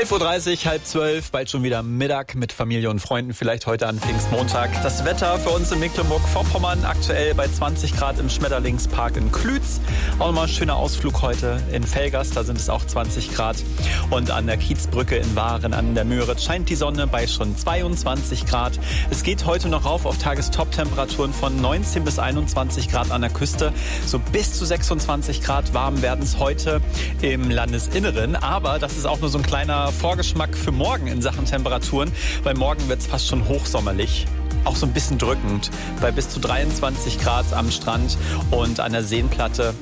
11.30 Uhr, halb 12, bald schon wieder Mittag mit Familie und Freunden, vielleicht heute an Pfingstmontag. Das Wetter für uns in Mecklenburg-Vorpommern aktuell bei 20 Grad im Schmetterlingspark in Klütz. Auch nochmal ein schöner Ausflug heute in Velgast, da sind es auch 20 Grad. Und an der Kiezbrücke in Waren an der Müritz scheint die Sonne bei schon 22 Grad. Es geht heute noch rauf auf Tagestop-Temperaturen von 19 bis 21 Grad an der Küste. So bis zu 26 Grad warm werden es heute im Landesinneren. Aber das ist auch nur so ein kleiner Vorgeschmack für morgen in Sachen Temperaturen, weil morgen wird es fast schon hochsommerlich. Auch so ein bisschen drückend, bei bis zu 23 Grad am Strand und an der Seenplatte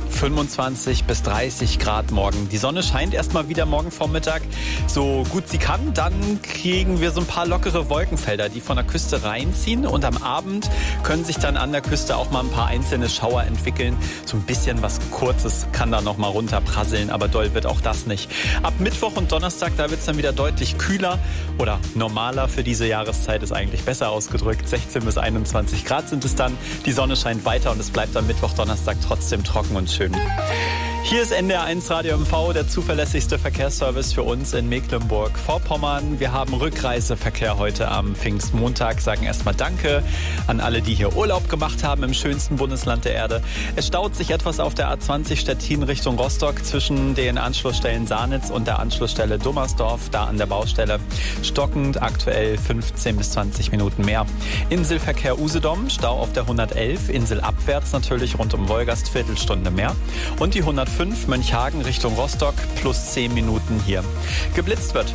25 bis 30 Grad morgen. Die Sonne scheint erstmal wieder morgen Vormittag so gut sie kann. Dann kriegen wir so ein paar lockere Wolkenfelder, die von der Küste reinziehen. Und am Abend können sich dann an der Küste auch mal ein paar einzelne Schauer entwickeln. So ein bisschen was Kurzes kann da noch mal runterprasseln, aber doll wird auch das nicht. Ab Mittwoch und Donnerstag, da wird es dann wieder deutlich kühler oder normaler für diese Jahreszeit, ist eigentlich besser ausgedrückt. 16 bis 21 Grad sind es dann. Die Sonne scheint weiter und es bleibt am Mittwoch, Donnerstag trotzdem trocken und schön. Hier ist NDR1 Radio MV, der zuverlässigste Verkehrsservice für uns in Mecklenburg-Vorpommern. Wir haben Rückreiseverkehr heute am Pfingstmontag. Sagen erstmal Danke an alle, die hier Urlaub gemacht haben im schönsten Bundesland der Erde. Es staut sich etwas auf der A20 Stettin Richtung Rostock zwischen den Anschlussstellen Sahnitz und der Anschlussstelle Dummersdorf, da an der Baustelle. Stockend, aktuell 15 bis 20 Minuten mehr. Inselverkehr Usedom, Stau auf der 111, inselabwärts natürlich rund um Wolgast, Viertelstunde mehr. Und die 105 Mönchhagen Richtung Rostock plus 10 Minuten hier. Geblitzt wird.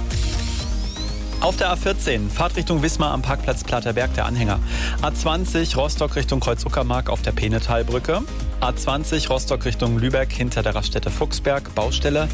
Auf der A14, Fahrt Richtung Wismar am Parkplatz Platterberg, der Anhänger. A20, Rostock Richtung Kreuz-Uckermark auf der Peenetalbrücke. A20, Rostock Richtung Lübeck hinter der Raststätte Fuchsberg, Baustelle.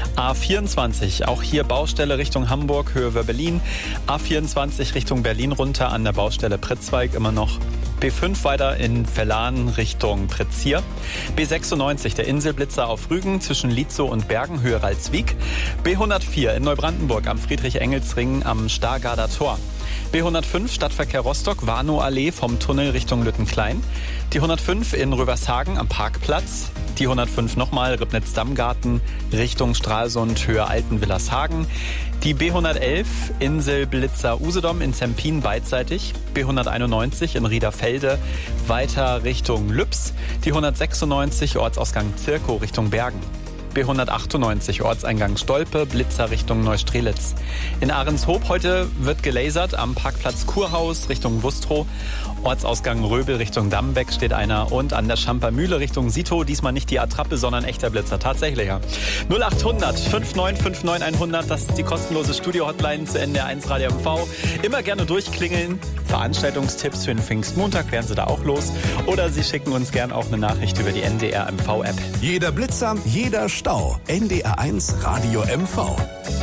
A24, auch hier Baustelle Richtung Hamburg, Höhe Wörbelin. A24 Richtung Berlin runter an der Baustelle Pritzweig immer noch. B5 weiter in Verlan Richtung Pretzier. B96, der Inselblitzer auf Rügen zwischen Lietzow und Bergen, Höhe Ralswiek. B104 in Neubrandenburg am Friedrich-Engels-Ring am Stargarder Tor. B105 Stadtverkehr Rostock, Warnow-Allee vom Tunnel Richtung Lüttenklein. Die 105 in Rövershagen am Parkplatz. Die 105 nochmal Ribnitz-Dammgarten Richtung Stralsund, Höhe Altenwillershagen. Die B111 Inselblitzer Usedom in Zempin beidseitig. B191 in Riederfelde weiter Richtung Lübs. Die 196 Ortsausgang Zirkow Richtung Bergen. B198 Ortseingang Stolpe, Blitzer Richtung Neustrelitz. In Ahrenshoop heute wird gelasert am Parkplatz Kurhaus Richtung Wustrow. Ortsausgang Röbel Richtung Dammbeck steht einer und an der Schampermühle Richtung Sito. Diesmal nicht die Attrappe, sondern echter Blitzer. Tatsächlich, ja. 0800 5959 100, das ist die kostenlose Studio-Hotline zu NDR1 Radio MV. Immer gerne durchklingeln. Veranstaltungstipps für den Pfingstmontag werden Sie da auch los. Oder Sie schicken uns gerne auch eine Nachricht über die NDR MV-App. Jeder Blitzer, jeder Stau. NDR1 Radio MV.